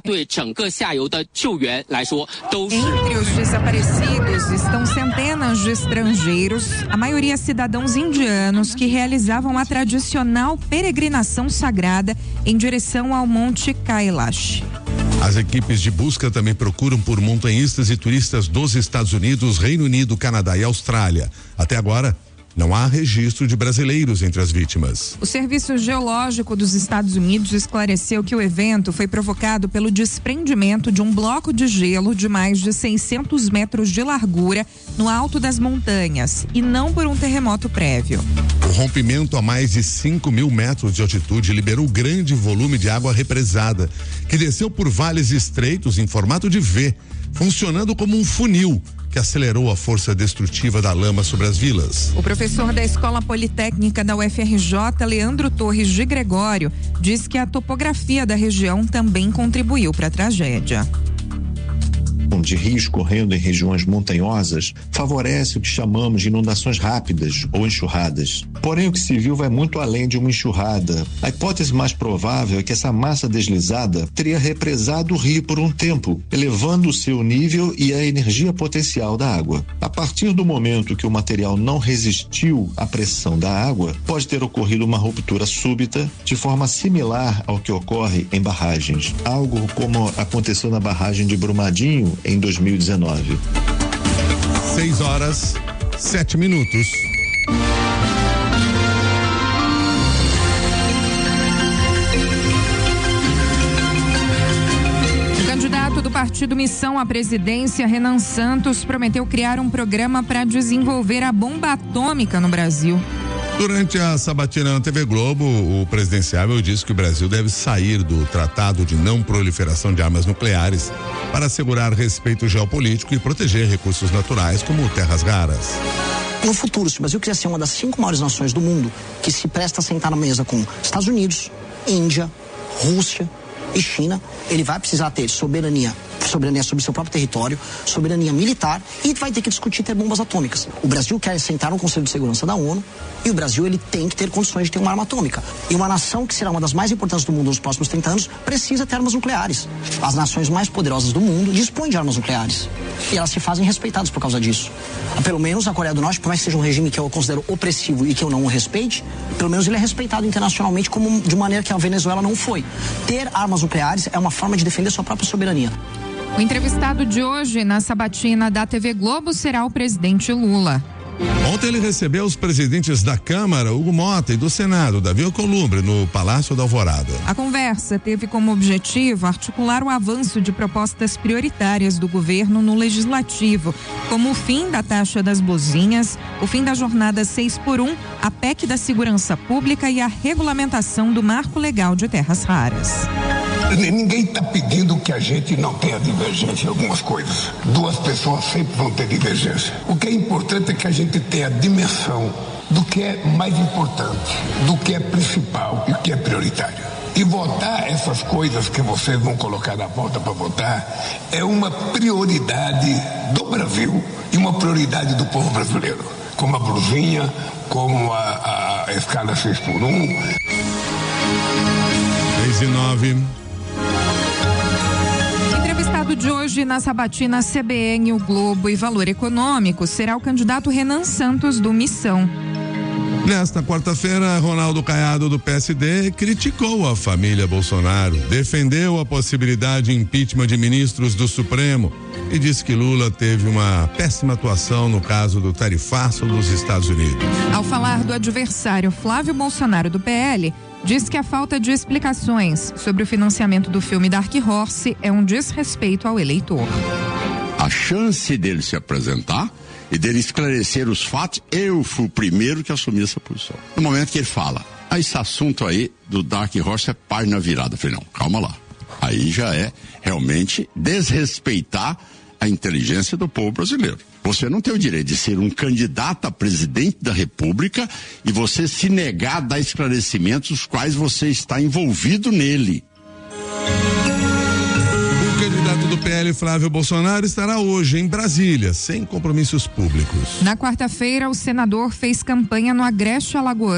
对整个下游的救援来说都是。 Entre os desaparecidos estão centenas de estrangeiros, a maioria cidadãos indianos que realizavam a tradicional peregrinação sagrada em direção ao Monte Kailash. As equipes de busca também procuram por montanhistas e turistas dos Estados Unidos, Reino Unido, Canadá e Austrália. Até agora, não há registro de brasileiros entre as vítimas. O Serviço Geológico dos Estados Unidos esclareceu que o evento foi provocado pelo desprendimento de um bloco de gelo de mais de 600 metros de largura no alto das montanhas e não por um terremoto prévio. O rompimento a mais de 5.000 metros de altitude liberou grande volume de água represada, que desceu por vales estreitos em formato de V, funcionando como um funil, que acelerou a força destrutiva da lama sobre as vilas. O professor da Escola Politécnica da UFRJ, Leandro Torres de Gregório, diz que a topografia da região também contribuiu para a tragédia. De rios correndo em regiões montanhosas favorece o que chamamos de inundações rápidas ou enxurradas. Porém, o que se viu vai muito além de uma enxurrada. A hipótese mais provável é que essa massa deslizada teria represado o rio por um tempo, elevando o seu nível e a energia potencial da água. A partir do momento que o material não resistiu à pressão da água, pode ter ocorrido uma ruptura súbita, de forma similar ao que ocorre em barragens. Algo como aconteceu na barragem de Brumadinho em 2019. 6:07. O candidato do partido Missão à presidência, Renan Santos, prometeu criar um programa para desenvolver a bomba atômica no Brasil. Durante a sabatina na TV Globo, o presidenciável disse que o Brasil deve sair do Tratado de Não Proliferação de Armas Nucleares para assegurar respeito geopolítico e proteger recursos naturais como terras raras. No futuro, se o Brasil quiser ser uma das 5 maiores nações do mundo que se presta a sentar na mesa com Estados Unidos, Índia, Rússia e China, ele vai precisar ter soberania sobre seu próprio território, soberania militar, e vai ter que discutir ter bombas atômicas. O Brasil quer sentar no Conselho de Segurança da ONU e o Brasil ele tem que ter condições de ter uma arma atômica. E uma nação que será uma das mais importantes do mundo nos próximos 30 anos precisa ter armas nucleares. As nações mais poderosas do mundo dispõem de armas nucleares e elas se fazem respeitadas por causa disso. Pelo menos a Coreia do Norte, por mais que seja um regime que eu considero opressivo e que eu não o respeite, pelo menos ele é respeitado internacionalmente como de maneira que a Venezuela não foi. Ter armas nucleares é uma forma de defender sua própria soberania. O entrevistado de hoje na sabatina da TV Globo será o presidente Lula. Ontem ele recebeu os presidentes da Câmara, Hugo Motta, e do Senado, Davi Alcolumbre, no Palácio da Alvorada. A conversa teve como objetivo articular o avanço de propostas prioritárias do governo no legislativo, como o fim da taxa das bozinhas, o fim da jornada 6x1, a PEC da segurança pública e a regulamentação do marco legal de terras raras. Ninguém está pedindo que a gente não tenha divergência em algumas coisas. Duas pessoas sempre vão ter divergência. O que é importante é que a gente tenha a dimensão do que é mais importante, do que é principal e o que é prioritário. E votar essas coisas que vocês vão colocar na pauta para votar é uma prioridade do Brasil e uma prioridade do povo brasileiro. Como a blusinha, como a escala 6x1. 6:09. Entrevistado de hoje na sabatina CBN, o Globo e Valor Econômico será o candidato Renan Santos do Missão. Nesta quarta-feira, Ronaldo Caiado do PSD criticou a família Bolsonaro, defendeu a possibilidade de impeachment de ministros do Supremo e disse que Lula teve uma péssima atuação no caso do tarifaço dos Estados Unidos. Ao falar do adversário Flávio Bolsonaro do PL, diz que a falta de explicações sobre o financiamento do filme Dark Horse é um desrespeito ao eleitor. A chance dele se apresentar e dele esclarecer os fatos, eu fui o primeiro que assumi essa posição. No momento que ele fala, esse assunto aí do Dark Horse é página virada. Eu falei, não, calma lá. Aí já é realmente desrespeitar a inteligência do povo brasileiro. Você não tem o direito de ser um candidato a presidente da República e você se negar a dar esclarecimentos os quais você está envolvido nele. O candidato do PL, Flávio Bolsonaro, estará hoje em Brasília, sem compromissos públicos. Na quarta-feira, o senador fez campanha no Agreste Alagoano.